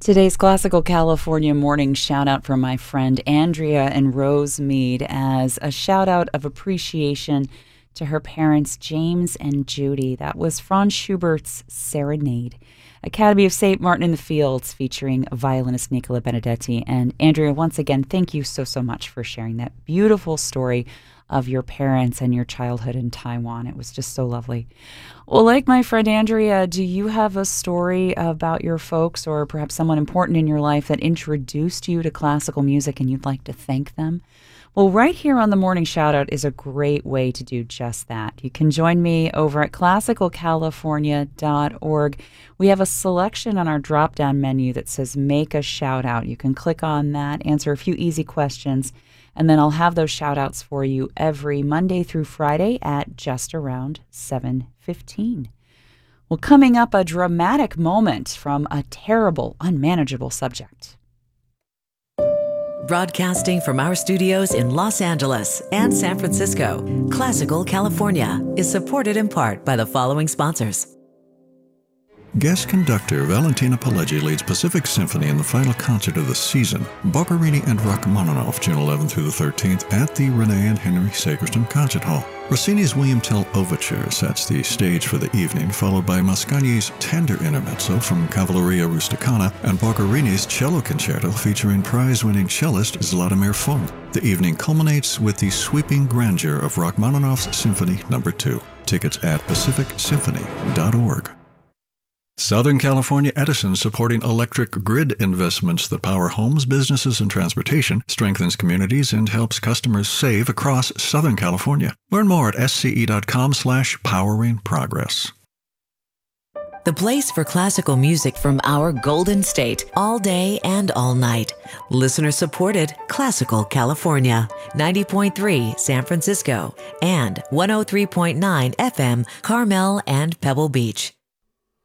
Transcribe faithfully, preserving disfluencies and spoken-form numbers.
Today's Classical California morning shout out from my friend Andrea and Rose Mead as a shout out of appreciation to her parents, James and Judy. That was Franz Schubert's Serenade. Academy of Saint Martin in the Fields featuring violinist Nicola Benedetti. And Andrea, once again, thank you so, so much for sharing that beautiful story of your parents and your childhood in Taiwan. It was just so lovely. Well, like my friend Andrea, do you have a story about your folks or perhaps someone important in your life that introduced you to classical music and you'd like to thank them? Well, right here on the Morning Shoutout is a great way to do just that. You can join me over at classical california dot org. We have a selection on our drop-down menu that says Make a Shoutout. You can click on that, answer a few easy questions, and then I'll have those shout-outs for you every Monday through Friday at just around seven fifteen. Well, coming up, a dramatic moment from a terrible, unmanageable subject. Broadcasting from our studios in Los Angeles and San Francisco, Classical California is supported in part by the following sponsors. Guest conductor Valentina Pileggi leads Pacific Symphony in the final concert of the season, Boccherini and Rachmaninoff, June eleventh through the thirteenth, at the Renee and Henry Sagerstrom Concert Hall. Rossini's William Tell Overture sets the stage for the evening, followed by Mascagni's Tender Intermezzo from Cavalleria Rusticana and Boccherini's Cello Concerto featuring prize-winning cellist Zlatomir Fung. The evening culminates with the sweeping grandeur of Rachmaninoff's Symphony Number two. Tickets at pacific symphony dot org. Southern California Edison, supporting electric grid investments that power homes, businesses, and transportation, strengthens communities, and helps customers save across Southern California. Learn more at sce.com slash powering progress. The place for classical music from our Golden State, all day and all night. Listener-supported Classical California, ninety point three San Francisco, and one oh three point nine F M Carmel and Pebble Beach.